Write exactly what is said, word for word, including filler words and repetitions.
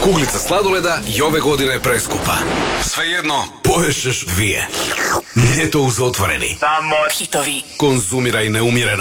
Kuglica sladoleda i ove godine preskupa. Svejedno, poješeš dvije. Ljeto uz otvoreni. Samo hitovi. Konzumiraj neumjereno.